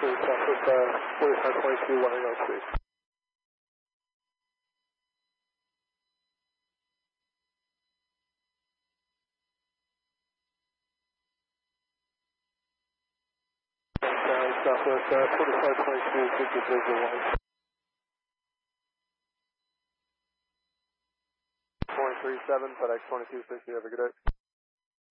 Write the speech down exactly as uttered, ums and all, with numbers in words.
three, Southwest uh, forty-five twenty-two, one eight oh three. Southwest uh, forty-five twenty-two, fifty visual one. Point three seven, FedEx twenty-two sixty, have a good day.